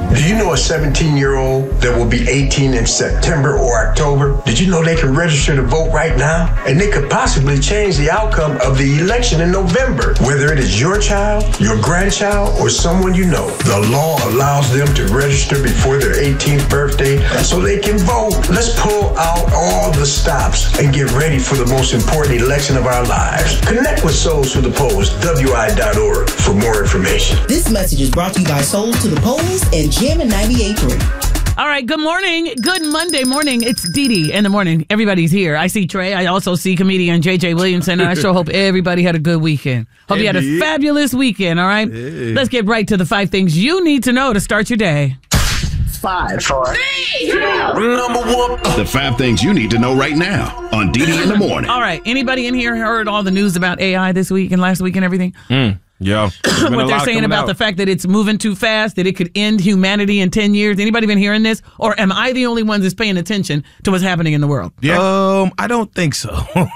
Do you know a 17-year-old that will be 18 in September or October? Did you know they can register to vote right now? And they could possibly change the outcome of the election in November. Whether it is your child, your grandchild, or someone you know, the law allows them to register before their 18th birthday so they can vote. Let's pull out all the stops and get ready for the most important election of our lives. Connect with Souls to the Polls, WI.org, for more information. This message is brought to you by Souls to the Polls and Jam and 98.3. All right, good morning. Good Monday morning. It's Dee Dee in the morning. Everybody's here. I see Trey. I also see comedian J.J. Williamson. I sure hope everybody had a good weekend. Hope you had a fabulous weekend, all right? Hey. Let's get right to the 5 things you need to know to start your day. 5, 4, 3, 2, number 1. The 5 things you need to know right now on Dee Dee in the morning. All right, anybody in here heard all the news about AI this week and last week and everything? Yeah. What they're saying about the fact that it's moving too fast, that it could end humanity in 10 years. Anybody been hearing this? Or am I the only one that's paying attention to what's happening in the world? Yeah. I don't think so.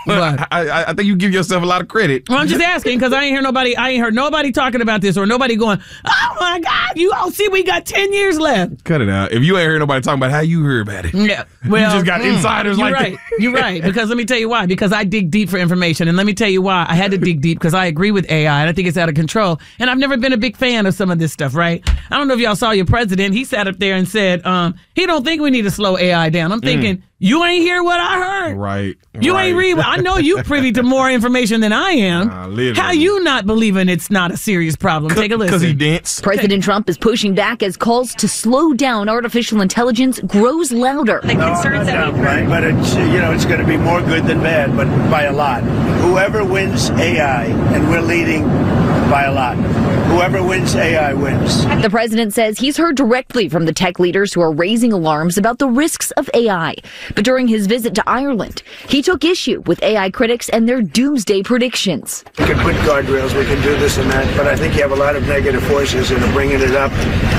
I think you give yourself a lot of credit. Well, I'm just asking because I ain't heard nobody talking about this or nobody going, oh my God, you all see we got 10 years left. Cut it out. If you ain't heard nobody talking about how you heard about it. Yeah. Well, you just got insiders like that. You're right. Because let me tell you why. Because I dig deep for information. And let me tell you why. I had to dig deep because I agree with AI and I think it's out of control. And I've never been a big fan of some of this stuff, right? I don't know if y'all saw your president. He sat up there and said, he don't think we need to slow AI down. I'm thinking, you ain't hear what I heard. Right. You ain't read. I know you privy to more information than I am. How you not believing it's not a serious problem? Take a listen. Because he dense. President Trump is pushing back as calls to slow down artificial intelligence grows louder. The concerns that we've heard. But it's going to be more good than bad, but by a lot. Whoever wins AI, and we're leading by a lot. Whoever wins AI wins. The president says he's heard directly from the tech leaders who are raising alarms about the risks of AI. But during his visit to Ireland, he took issue with AI critics and their doomsday predictions. We can put guardrails, we can do this and that, but I think you have a lot of negative forces that are bringing it up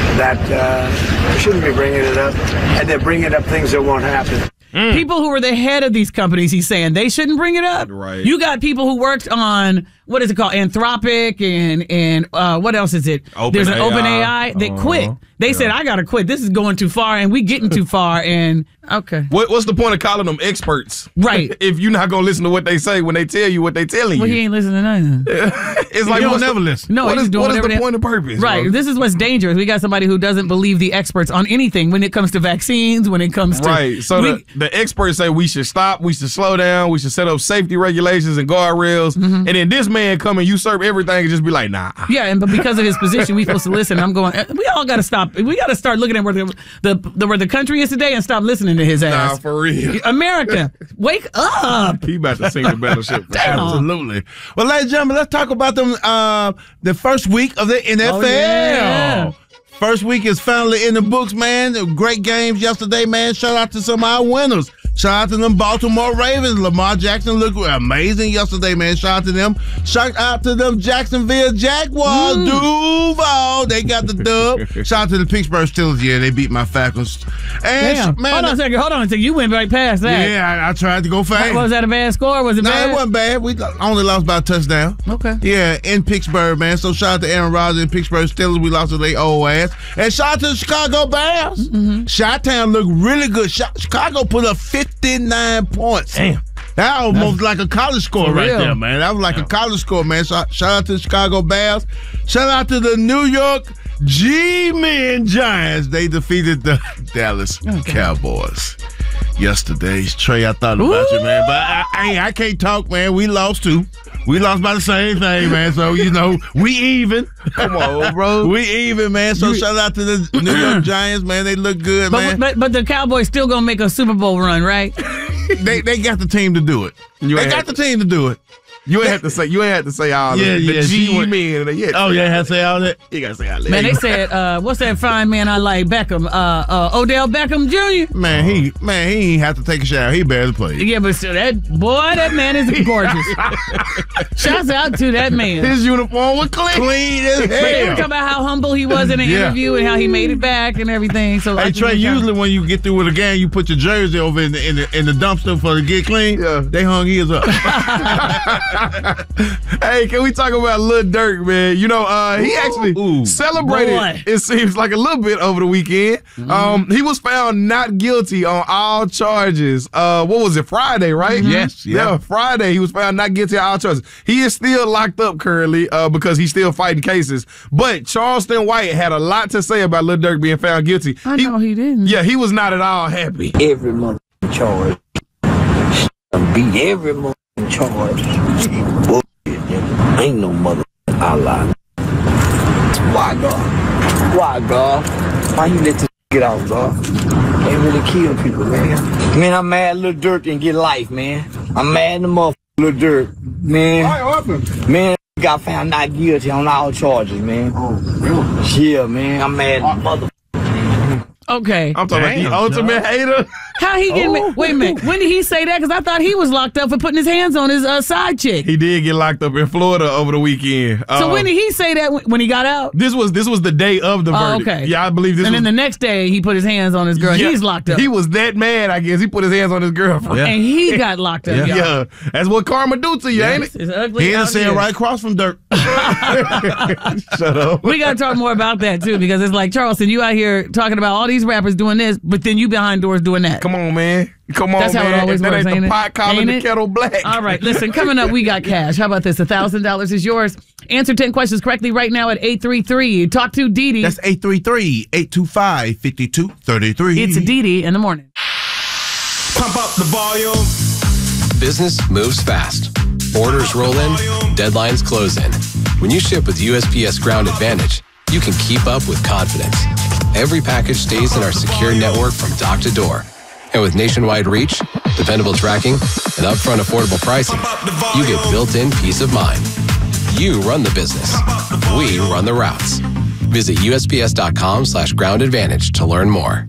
that shouldn't be bringing it up, and they're bringing up things that won't happen. People who are the head of these companies, he's saying, they shouldn't bring it up. Right. You got people who worked on, what is it called, Anthropic and what else is it? There's an OpenAI. They quit. They said, I got to quit. This is going too far and we getting too far. And okay. What's the point of calling them experts? Right. If you're not going to listen to what they say when they tell you what they telling you. Well, he ain't listening to nothing. It's like, you'll never listen. No, what is the point of purpose? Right. Bro? This is what's dangerous. We got somebody who doesn't believe the experts on anything when it comes to vaccines, when it comes to. Right. So the experts say we should stop, we should slow down, we should set up safety regulations and guardrails. And then this man come and usurp everything and just be like, nah. Yeah, but because of his position, we supposed to listen. I'm going, we all got to stop. We got to start looking at where the country is today and stop listening to his ass. Nah, for real. America, wake up. He about to sing the battleship. Absolutely. Well, ladies and gentlemen, let's talk about them. The first week of the NFL. Oh, yeah. First week is finally in the books, man. Great games yesterday, man. Shout out to some of our winners. Shout out to them Baltimore Ravens. Lamar Jackson looked amazing yesterday, man. Shout out to them. Shout out to them Jacksonville Jaguars. Duval, they got the dub. Shout out to the Pittsburgh Steelers. Yeah, they beat my Falcons. And man, hold on a second. You went right past that. Yeah, I tried to go fast. Was that a bad score? Was it bad? No, it wasn't bad. We only lost by a touchdown. Okay. Yeah, in Pittsburgh, man. So shout out to Aaron Rodgers and Pittsburgh Steelers. We lost to their old ass. And shout out to the Chicago Bears. Chi-Town looked really good. Chicago put up 59 points. Damn. That almost like a college score right there, man. That was like a college score, man. So, shout out to the Chicago Bears. Shout out to the New York G-Men Giants. They defeated the Dallas Cowboys yesterday. Trey, I thought about you, man. But I can't talk, man. We lost too. We lost by the same thing, man. So, we even. Come on, bro. We even, man. So, shout out to the New York Giants, man. They look good, man. But the Cowboys still going to make a Super Bowl run, right? They got the team to do it. They got the team to do it. You ain't have to say all the G-men. Oh, yeah, had to say all that? You got to say all that. Man, they said, what's that fine man I like, Beckham? Odell Beckham Jr.? Man, he ain't have to take a shower. He barely played. Yeah, but still, that man is gorgeous. Shouts out to that man. His uniform was clean as hell. But they were talking about how humble he was in the interview and how he made it back and everything. So hey, Trey, usually when you get through with a game, you put your jersey over in the dumpster for to get clean. Yeah. They hung his up. Hey, can we talk about Lil Durk, man? You know, he actually celebrated, it seems like, a little bit over the weekend. He was found not guilty on all charges. What was it, Friday, right? Yes. Yeah, Friday he was found not guilty on all charges. He is still locked up currently because he's still fighting cases. But Charleston White had a lot to say about Lil Durk being found guilty. I know he didn't. Yeah, he was not at all happy. Every mother charge. Beat every mother charge. Bullshit, nigga. Ain't no mother Allah. Why, God? Why, God? Why you let this get out, God? Ain't really kill people, man. Man, I'm mad Lil Durk didn't get life, man. I'm mad the motherfucker Lil Durk. Man. Man, got found not guilty on all charges, man. Oh, really? Yeah, man. I'm mad at the mother. Okay. I'm talking about the ultimate hater. How he get wait a minute. When did he say that? Because I thought he was locked up for putting his hands on his side chick. He did get locked up in Florida over the weekend. So when did he say that when he got out? This was the day of the verdict. Okay. Yeah, I believe this. And then the next day he put his hands on his girl. Yeah, he's locked up. He was that mad, I guess. He put his hands on his girlfriend. And he got locked up. Yeah. That's what karma do to you, ain't it? It's ugly. He ain't saying right across from Dirk. Shut up. We got to talk more about that, too, because it's like, Charleston, you out here talking about all these rappers doing this, but then you behind doors doing that. Come on, man. Come on, That's man. how it always that works, ain't ain't the it? pot calling Ain't the it? kettle black. All right, listen, coming up, we got cash. How about this? $1,000 is yours. Answer 10 questions correctly right now at 833. Talk to Dee Dee. That's 833-825-5233. It's Dee Dee in the morning. Pump up the volume. Business moves fast. Orders roll in, deadlines close in. When you ship with USPS Ground Advantage, you can keep up with confidence. Every package stays in our secure network from dock to door. And with nationwide reach, dependable tracking, and upfront affordable pricing, you get built-in peace of mind. You run the business. We run the routes. Visit USPS.com/Ground Advantage to learn more.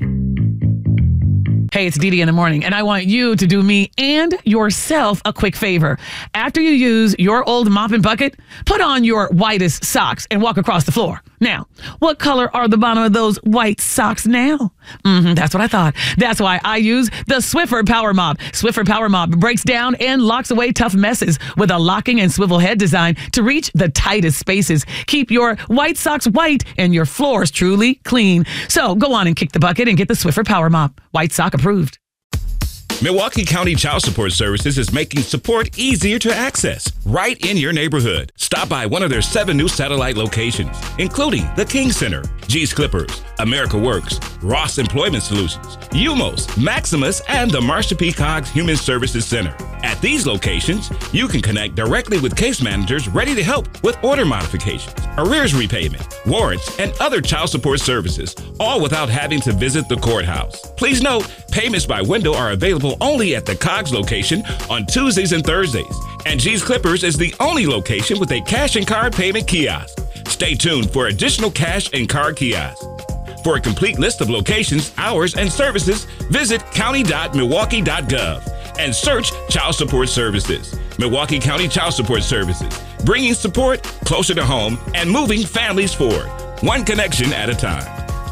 Hey, it's Dee Dee in the morning, and I want you to do me and yourself a quick favor. After you use your old mop and bucket, put on your whitest socks and walk across the floor. Now, what color are the bottom of those white socks now? That's what I thought. That's why I use the Swiffer Power Mop. Swiffer Power Mop breaks down and locks away tough messes with a locking and swivel head design to reach the tightest spaces. Keep your white socks white and your floors truly clean. So go on and kick the bucket and get the Swiffer Power Mop. White sock approved. Milwaukee County Child Support Services is making support easier to access right in your neighborhood. Stop by one of their 7 new satellite locations, including the King Center, G's Clippers, America Works, Ross Employment Solutions, UMOS, Maximus, and the Marsha P. Cogs Human Services Center. At these locations, you can connect directly with case managers ready to help with order modifications, arrears repayment, warrants, and other child support services, all without having to visit the courthouse. Please note, payments by window are available only at the Cogs location on Tuesdays and Thursdays, and G's Clippers is the only location with a cash and card payment kiosk. Stay tuned for additional cash and card kiosks. For a complete list of locations, hours, and services, visit county.milwaukee.gov and search Child Support Services. Milwaukee County Child Support Services, bringing support closer to home and moving families forward, one connection at a time.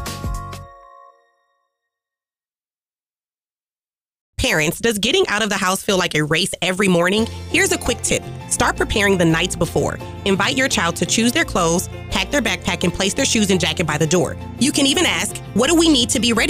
Parents, does getting out of the house feel like a race every morning? Here's a quick tip. Start preparing the nights before. Invite your child to choose their clothes, pack their backpack, and place their shoes and jacket by the door. You can even ask, what do we need to be ready